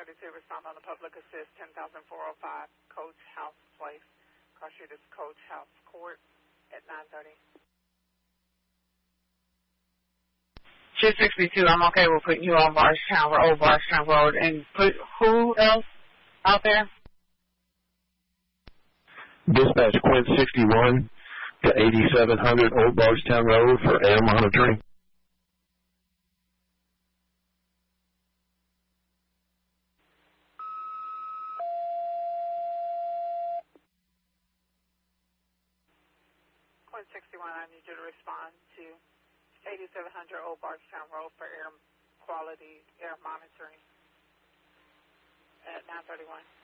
932, respond on the public assist, 10,405 Coach House Place. Cross Street is Coach House Court at 930. 262, I'm okay with putting you on Bardstown Road, and put who else out there? Dispatch Quint 61 to 8700 Old Bardstown Road for air monitoring. Quint 61, I need you to respond to 8700 Old Bardstown Road for air quality, air monitoring at 931.